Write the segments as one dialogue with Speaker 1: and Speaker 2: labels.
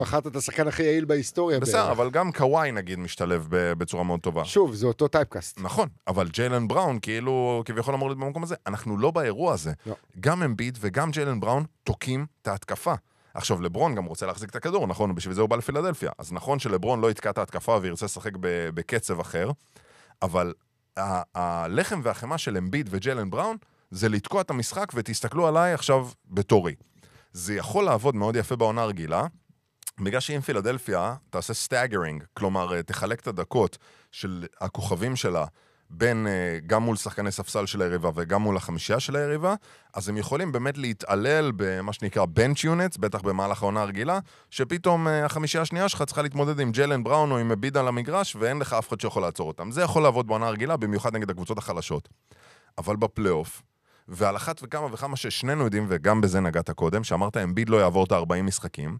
Speaker 1: בחרת את השחקן הכי יעיל בהיסטוריה.
Speaker 2: בסדר, אבל גם קוואי נגיד משתלב בצורה מאוד טובה.
Speaker 1: שוב, זה אותו טייפקאסט.
Speaker 2: נכון, אבל ג'יילן בראון כאילו כביכול אמור להיות במקום הזה, אנחנו לא באירוע הזה.
Speaker 1: לא.
Speaker 2: גם אמביד וגם ג'יילן בראון תוקים את ההתקפה. עכשיו, לברון גם רוצה להחזיק את הכדור, נכון? בשביל זה הוא בא לפילדלפיה. אז נכון שלברון לא יתקע את ההתקפה וירצה לשחק בקצב אחר, אבל הלחם והחמה של אמביד וג'יילן בראון זה לתקוע את המשחק, ותסתכלו עליי עכשיו בתורי. זה יכול לעבוד מאוד יפה בעונה רגילה, בגלל שאם פילדלפיה תעשה סטאגרינג, כלומר תחלק את הדקות של הכוכבים שלה, בין גם מול שחקני ספסל של היריבה וגם מול החמישייה של היריבה, אז הם יכולים באמת להתעלל במה שנקרא bench units, בטח במהלך העונה הרגילה, שפתאום החמישייה השנייה שלך צריכה להתמודד עם ג'יילן בראון או עם אמביד על המגרש, ואין לך אף אחד שיכול לעצור אותם. זה יכול לעבוד בעונה הרגילה, במיוחד נגד הקבוצות החלשות. אבל בפלייאוף, ועל אחת וכמה וכמה ששנינו יודעים, וגם בזה נגעת קודם, שאמרת אמביד לא יעבור את 40 משחקים,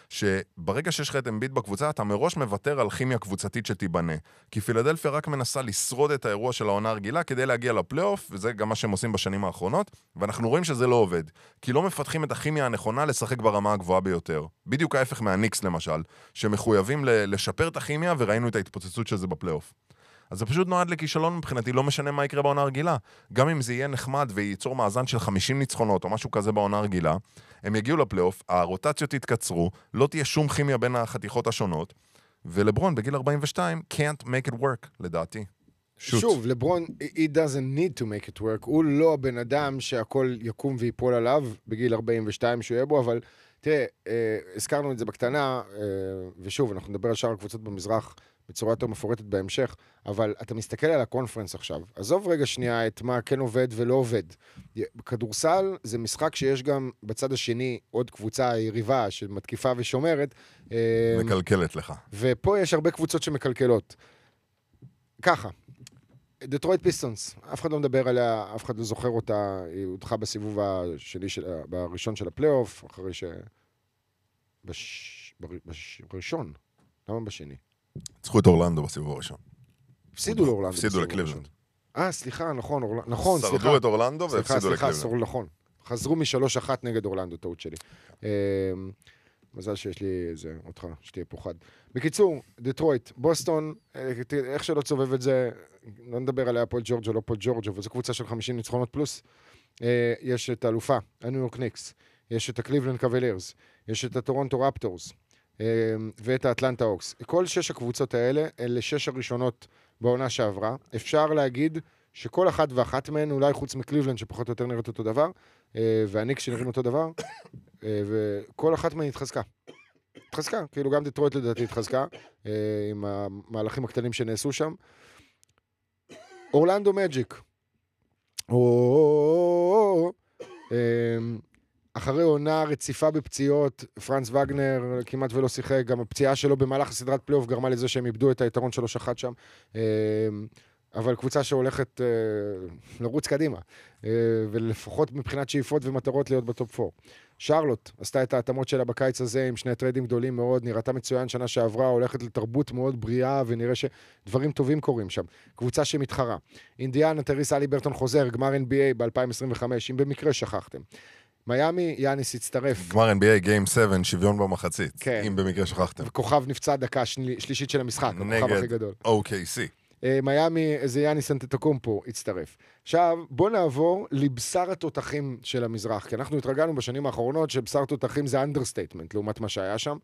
Speaker 2: שברגע שיש לך את אמביד בקבוצה, אתה מראש מוותר על כימיה קבוצתית שתיבנה. כי פילדלפיה רק מנסה לשרוד את האירוע של העונה הרגילה כדי להגיע לפלייאוף, וזה גם מה שהם עושים בשנים האחרונות, ואנחנו רואים שזה לא עובד. כי לא מפתחים את הכימיה הנכונה לשחק ברמה הגבוהה ביותר. בדיוק ההפך מהניקס למשל, שמחויבים לשפר את הכימיה, וראינו את ההתפוצצות של זה בפלייאוף. אז זה פשוט נועד לכישלון מבחינתי, לא משנה מה יקרה בעונה הרגילה. גם אם זה יהיה נחמד וייצור מאזן של 50 ניצחונות או משהו כזה בעונה הרגילה, הם יגיעו לפלייאוף, הרוטציות יתקצרו, לא תהיה שום כימיה בין החתיכות השונות, ולברון בגיל 42 can't make it work, לדעתי.
Speaker 1: שוב, לברון, he doesn't need to make it work, הוא לא הבן אדם שהכל יקום ויפול עליו בגיל 42 שהוא יהיה בו, אבל תראה, הזכרנו את זה בקטנה, ושוב, אנחנו נדבר על שאר הקבוצות במזרח, בצורה יותר מפורטת בהמשך, אבל אתה מסתכל על הקונפרנס עכשיו. עזוב רגע שנייה את מה כן עובד ולא עובד. בכדורסל זה משחק שיש גם בצד השני עוד קבוצה יריבה שמתקיפה ושומרת.
Speaker 2: מקלקלת לך.
Speaker 1: ופה יש הרבה קבוצות שמקלקלות. ככה, דטרויט פיסטונס, אף אחד לא מדבר עליה, אף אחד לא זוכר אותה, היא הודחה בסיבוב השני בראשון של הפלייאוף, אחרי בראשון, למה בשני?
Speaker 2: צריכו את אורלנדו בסיבוב הראשון.
Speaker 1: הפסידו לאורלנדו.
Speaker 2: הפסידו לקליבלנד.
Speaker 1: סליחה, נכון, סליחה.
Speaker 2: שרדו את אורלנדו והפסידו לקליבלנד.
Speaker 1: סליחה, נכון. חזרו מ-3-1 נגד אורלנדו, טעות שלי. מזל שיש לי אותך, שתהיה פה חד. בקיצור, דטרויט, בוסטון, איך שלא צובב את זה, לא נדבר עליה פול ג'ורג'ה, לא פול ג'ורג'ה, אבל זו קבוצה של 50 ניצחונות פלוס. יש את האלופה, הניו יורק ניקס, יש את הקליבלנד קוולירס, יש את הטורונטו רפטורס, ואת האטלנטה אוקס. כל 6 הקבוצות האלה, אלה 6 הראשונות בעונה שעברה. אפשר להגיד שכל אחת ואחת מהן, אולי חוץ מקליבלנד שפחות או יותר נראית אותו דבר, והניקס שנראים אותו דבר, וכל אחת מהן התחזקה. כאילו גם דטרויט לדעתי התחזקה, עם המהלכים הקטנים שנעשו שם. אורלנדו מג'יק. אחרי עונה רציפה בפציעות, פרנץ וגנר כמעט ולא שיחק, גם הפציעה שלו במהלך הסדרת פלייאוף גרמה לזה שהם איבדו את היתרון 3-1 שם, אבל קבוצה שהולכת לרוץ קדימה, ולפחות מבחינת שאיפות ומטרות להיות בטופ 4. שרלוט עשתה את ההתאמות שלה בקיץ הזה עם 2 טריידים גדולים מאוד, נראתה מצוין שנה שעברה, הולכת לתרבות מאוד בריאה, ונראה שדברים טובים קורים שם. קבוצה שמתחרה. אינדיאנה, טריס אליברטון חוזר, גמר NBA ב-2025, אם במקרה שכחתם. מיאמי, יאניס הצטרף.
Speaker 2: גמר NBA Game 7, שוויון במחצית,
Speaker 1: כן.
Speaker 2: אם במקרה שכחתם.
Speaker 1: וכוכב נפצע דקה שלישית של המשחק, הכוכב הכי גדול.
Speaker 2: OKC.
Speaker 1: מיאמי, איזה יאניס אנטטוקומפו הצטרף. עכשיו, בוא נעבור לבשר התותחים של המזרח, כי אנחנו התרגלנו בשנים האחרונות שבשר תותחים זה אנדרסטייטמנט, לעומת מה שהיה שם.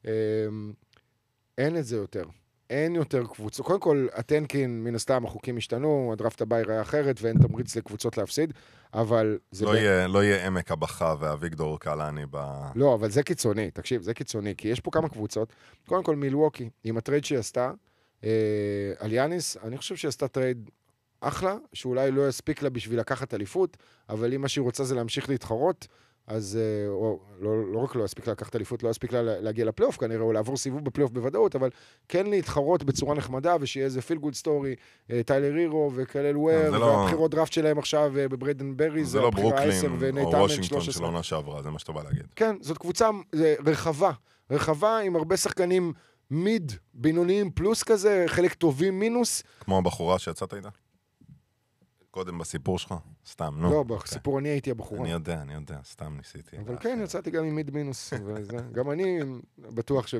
Speaker 1: אין את זה יותר. אין יותר קבוצות. קודם כל, הטנקין, מן הסתם, החוקים השתנו, הדרפט הבא יראה אחרת, ואין תמריץ לקבוצות להפסיד, אבל זה...
Speaker 2: לא יהיה עמק הבכה ואביגדור קלני
Speaker 1: לא, אבל זה קיצוני, תקשיב, זה קיצוני, כי יש פה כמה קבוצות. קודם כל, מילווקי, עם הטרייד שהיא עשתה, על יאניס, אני חושב שהיא עשתה טרייד אחלה, שאולי לא יספיק לה בשביל לקחת אליפות, אבל אם מה שהיא רוצה זה להמשיך להתחרות, אז לא רק לא יספיק לה לקחת אליפות, לא יספיק לה להגיע לפלייאוף כנראה, או לעבור סיבוב בפלייאוף בוודאות, אבל כן להתחרות בצורה נחמדה, ושיהיה איזה פיל גוד סטורי, טיילר הירו וקלל וויר, והבחירות דראפט שלהם עכשיו בבריידן ברי,
Speaker 2: זה לא ברוקלין או וושינגטון של עונה שעברה, זה מה שאתה בא להגיד.
Speaker 1: כן, זאת קבוצה רחבה עם הרבה שחקנים מיד, בינוניים פלוס כזה, חלק טובים מינוס.
Speaker 2: כמו הבחורה שיצאת איתה? קודם בסיפור שלך? סתם, נו.
Speaker 1: לא, בסיפור אני הייתי הבחורה.
Speaker 2: אני יודע, סתם ניסיתי.
Speaker 1: אבל כן, יצאתי גם עם מיד מינוס. גם אני בטוח